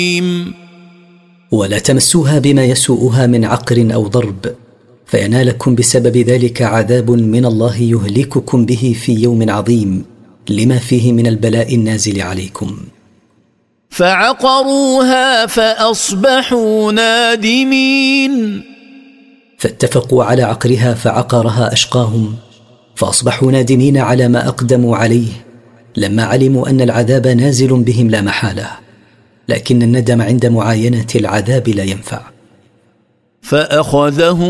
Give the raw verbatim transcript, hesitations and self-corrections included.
ولا تمسوها بما يسوءها من عقر أو ضرب، فينالكم بسبب ذلك عذاب من الله يهلككم به في يوم عظيم لما فيه من البلاء النازل عليكم. فعقروها فأصبحوا نادمين. فاتفقوا على عقرها فعقرها أشقاهم، فأصبحوا نادمين على ما أقدموا عليه لما علموا أن العذاب نازل بهم لا محالة، لكن الندم عند معاينة العذاب لا ينفع. فأخذهم